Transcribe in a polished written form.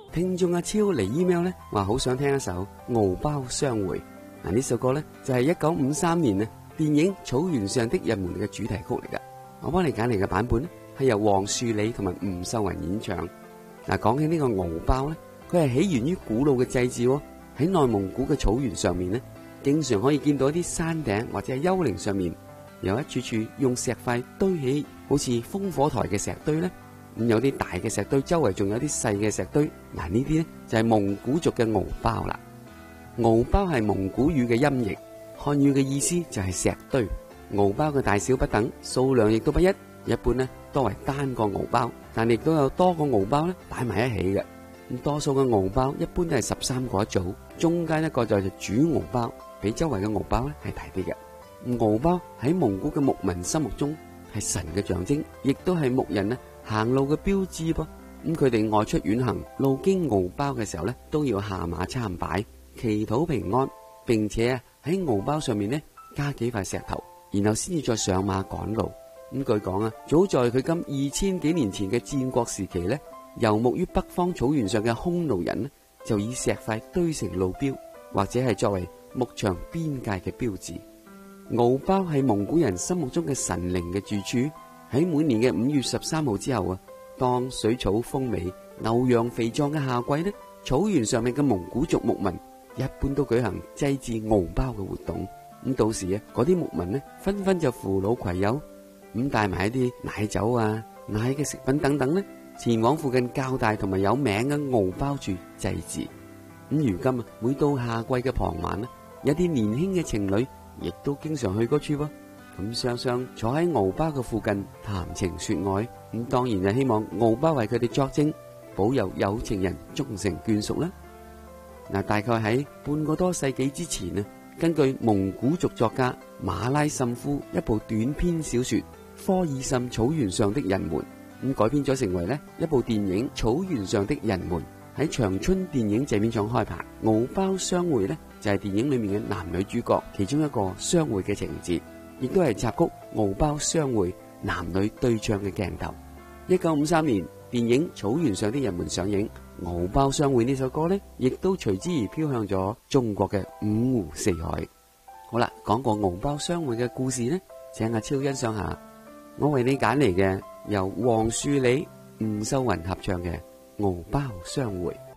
聽眾阿超嚟 email 咧，話好想聽一首《敖包相會》。嗱，呢首歌咧就係1953年啊電影《草原上的人們》嘅主題曲嚟噶。我幫你揀嚟嘅版本咧係由黃樹理同埋吳秀雲演唱。嗱，講起呢個敖包咧，佢係起源於古老嘅祭祀喎。喺內蒙古嘅草原上面咧，經常可以見到一啲山頂或者係丘陵上面有一處處用石塊堆起，好似烽火台嘅石堆咧。咁有啲大嘅石堆，周圍仲有啲細嘅石堆。嗱，呢啲咧就係蒙古族嘅敖包啦。敖包係蒙古語嘅音譯，漢語嘅意思就係石堆。敖包嘅大小不等，數量亦都不一。一般咧多為單個敖包，但亦都有多個敖包咧擺埋一起嘅。咁多數嘅敖包一般都係13個一組，中間一個就係主敖包，比周圍嘅敖包咧係大啲嘅。敖包喺蒙古嘅牧民心目中係神嘅象徵，亦都係牧人咧行路嘅標誌噃。咁佢哋外出遠行，路經敖包嘅時候咧，都要下馬參拜，祈禱平安，並且喺敖包上面咧加幾塊石頭，然後先至再上馬趕路。咁據講啊，早在佢今2000幾年前嘅戰國時期咧，游牧於北方草原上嘅匈奴人呢，就以石塊堆成路標，或者係作為牧場邊界嘅標誌。敖包係蒙古人心目中嘅神靈嘅住處。喺每年嘅5月13號之後啊，當水草豐美、牛羊肥壯嘅夏季呢，草原上面嘅蒙古族牧民一般都舉行祭祀敖包嘅活動。咁到時啊，嗰啲牧民呢，紛紛就扶老攜幼，咁帶埋一啲奶酒啊、奶嘅食品等等呢，前往附近較大同埋有名嘅敖包處祭祀。咁如今啊，每到夏季嘅傍晚呢，有啲年輕嘅情侶亦都經常去嗰處喎。咁雙雙坐喺敖包嘅附近談情說愛，咁當然係希望敖包為佢哋作證，保佑有情人終成眷屬啦。嗱，大概喺半個多世紀之前啊，根據蒙古族作家馬拉什夫一部短篇小說《科爾沁草原上的人們》，咁改編咗成為呢一部電影《草原上的人們》，喺長春電影製片廠開拍。敖包相會呢，就係電影裏面嘅男女主角其中一個相會嘅情節，亦都係插曲《敖包相會》男女對唱嘅鏡頭。1953年電影《草原上的人們》上映，《敖包相會》呢首歌呢，亦都隨之而飄向咗中國嘅五湖四海。好啦，講過敖包相會嘅故事呢，請阿超欣賞下我為你揀嚟嘅由黃樹理、吳秀雲合唱嘅《敖包相會》。